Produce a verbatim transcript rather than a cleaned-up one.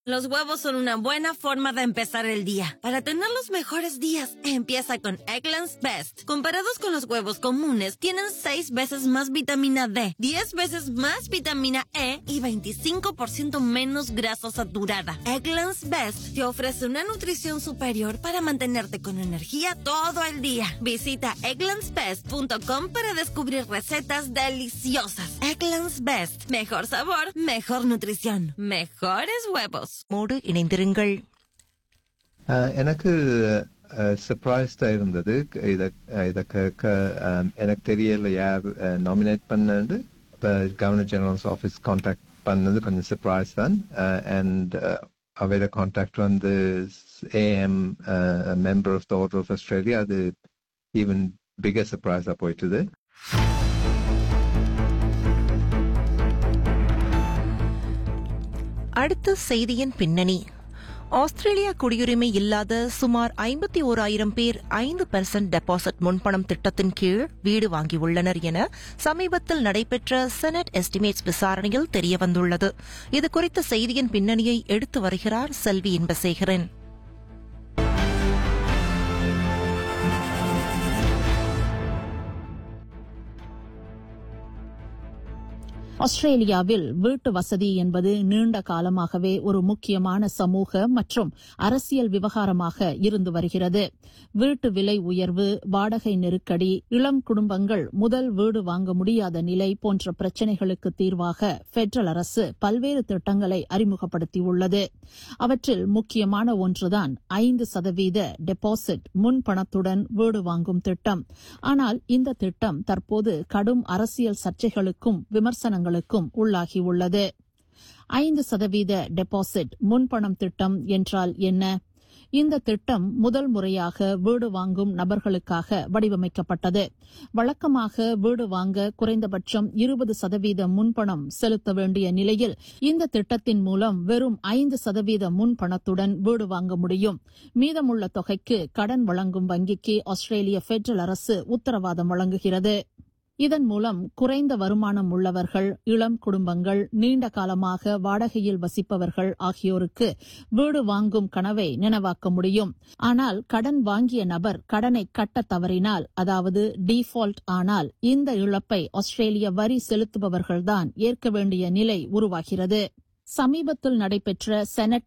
Los huevos son una buena forma de empezar el día. Para tener los mejores días, empieza con Eggland's Best. Comparados con los huevos comunes, tienen seis veces más vitamina D, diez veces más vitamina E y veinticinco por ciento menos grasa saturada. Eggland's Best te ofrece una nutrición superior para mantenerte con energía todo el día. Visita egglands best punto com para descubrir recetas deliciosas. Eggland's Best. Mejor sabor, mejor nutrición, mejores huevos. Mode இணைந்திருங்கள். எனக்கு சர்ப்ரைஸ்டா இருந்தது. இத இத எனக்கு தெரியல யார் nominate பண்ணது. Governor generals office contact பண்ணது கொஞ்சம் சர்ப்ரைஸ் தான். அண்ட் அவையோட கான்டாக்ட் வந்து AM member of the order of Australia. அது ஈவன் பிகர் சர்ப்ரைஸா போயிட்டுது. அடுத்த செய்தியின் பின்னணி. ஆஸ்திரேலியா குடியுரிமை இல்லாத சுமார் ஐம்பத்தி ஓராயிரம் பேர் ஐந்து பெர்சென்ட் டெபாசிட் முன்பணம் திட்டத்தின் கீழ் வீடு வாங்கியுள்ளனர் என சமீபத்தில் நடைபெற்ற செனட் எஸ்டிமேட்ஸ் விசாரணையில் தெரியவந்துள்ளது. இதுகுறித்த செய்தியின் பின்னணியை எடுத்து வருகிறார் செல்வி இன்பசேகரன். ஆஸ்திரேலியாவில் வீட்டு வசதி என்பது நீண்ட காலமாகவே ஒரு முக்கியமான சமூக மற்றும் அரசியல் விவகாரமாக இருந்து வருகிறது. வீட்டு விலை உயர்வு, வாடகை நெருக்கடி, இளம் குடும்பங்கள் முதல் வீடு வாங்க முடியாத நிலை போன்ற பிரச்சினைகளுக்கு தீர்வாக பெடரல் அரசு பல்வேறு திட்டங்களை அறிமுகப்படுத்தியுள்ளது. அவற்றில் முக்கியமான ஒன்றுதான் ஐந்து சதவீத டெபாசிட் முன்பணத்துடன் வீடு வாங்கும் திட்டம். ஆனால் இந்த திட்டம் தற்போது கடும் அரசியல் சர்ச்சைகளுக்கும் விமர்சனங்களுக்கும் உள்ளாகியுள்ளது. ஐந்து சதவீத டெபாசிட் முன்பணம் திட்டம் என்றால் என்ன? இந்த திட்டம் முதல் முறையாக வீடு வாங்கும் நபர்களுக்காக வடிவமைக்கப்பட்டது. வழக்கமாக வீடு வாங்க குறைந்தபட்சம் இருபது சதவீத முன்பணம் செலுத்த வேண்டிய நிலையில் இந்த திட்டத்தின் மூலம் வெறும் ஐந்து சதவீத முன்பணத்துடன் வீடு வாங்க முடியும். மீதமுள்ள தொகைக்கு கடன் வழங்கும் வங்கிக்கு ஆஸ்திரேலிய பெடரல் அரசு உத்தரவாதம் வழங்குகிறது. இதன் மூலம் குறைந்த வருமானம் உள்ளவர்கள், இளம் குடும்பங்கள், நீண்ட காலமாக வாடகையில் வசிப்பவர்கள் ஆகியோருக்கு வீடு வாங்கும் கனவை நினைவாக்க முடியும். ஆனால் கடன் வாங்கிய நபர் கடனை கட்ட தவறினால், அதாவது டிஃபால்ட் ஆனால், இந்த இழப்பை ஆஸ்திரேலிய வரி செலுத்துபவர்கள்தான் ஏற்க வேண்டிய நிலை உருவாகிறது. சமீபத்தில் நடைபெற்ற செனட்